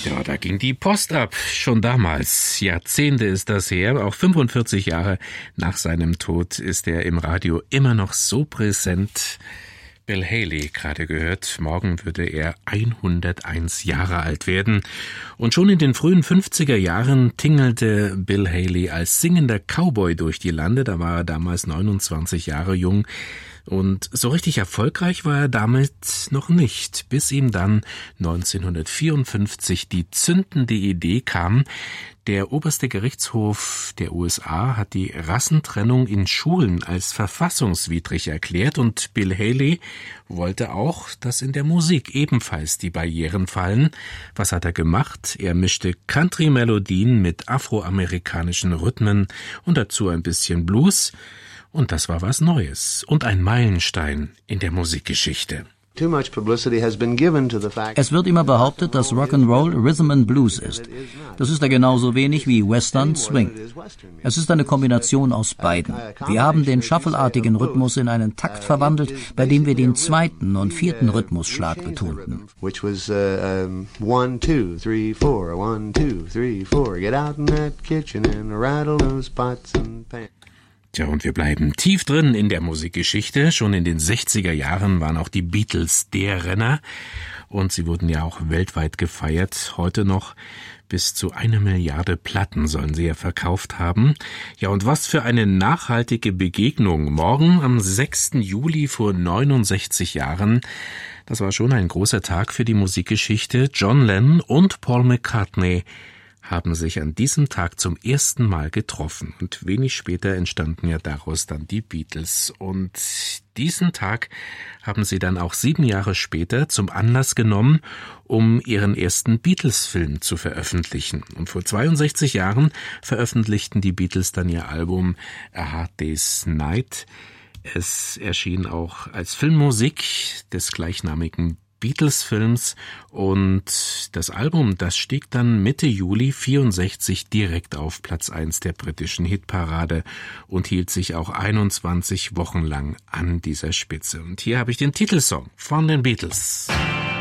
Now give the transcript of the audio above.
Ja, da ging die Post ab. Schon damals. Jahrzehnte ist das her. Auch 45 Jahre nach seinem Tod ist er im Radio immer noch so präsent. Bill Haley, gerade gehört, morgen würde er 101 Jahre alt werden. Und schon in den frühen 50er Jahren tingelte Bill Haley als singender Cowboy durch die Lande. Da war er damals 29 Jahre jung. Und so richtig erfolgreich war er damit noch nicht, bis ihm dann 1954 die zündende Idee kam. Der oberste Gerichtshof der USA hat die Rassentrennung in Schulen als verfassungswidrig erklärt und Bill Haley wollte auch, dass in der Musik ebenfalls die Barrieren fallen. Was hat er gemacht? Er mischte Country-Melodien mit afroamerikanischen Rhythmen und dazu ein bisschen Blues. Und das war was Neues und ein Meilenstein in der Musikgeschichte. Es wird immer behauptet, dass Rock'n'Roll Rhythm and Blues ist. Das ist ja genauso wenig wie Western Swing. Es ist eine Kombination aus beiden. Wir haben den shuffleartigen Rhythmus in einen Takt verwandelt, bei dem wir den zweiten und vierten Rhythmusschlag betonten. Which was 1, 2, 3, 4, 1, 2, 3, 4. Get out in that kitchen and rattle those pots and pans. Tja, und wir bleiben tief drin in der Musikgeschichte. Schon in den 60er Jahren waren auch die Beatles der Renner. Und sie wurden ja auch weltweit gefeiert. Heute noch bis zu 1 Milliarde Platten sollen sie ja verkauft haben. Ja, und was für eine nachhaltige Begegnung. Morgen am 6. Juli vor 69 Jahren. Das war schon ein großer Tag für die Musikgeschichte. John Lennon und Paul McCartney haben sich an diesem Tag zum ersten Mal getroffen. Und wenig später entstanden ja daraus dann die Beatles. Und diesen Tag haben sie dann auch 7 Jahre später zum Anlass genommen, um ihren ersten Beatles-Film zu veröffentlichen. Und vor 62 Jahren veröffentlichten die Beatles dann ihr Album A Hard Day's Night. Es erschien auch als Filmmusik des gleichnamigen Beatles-Films und das Album, das stieg dann Mitte Juli 64 direkt auf Platz 1 der britischen Hitparade und hielt sich auch 21 Wochen lang an dieser Spitze. Und hier habe ich den Titelsong von den Beatles.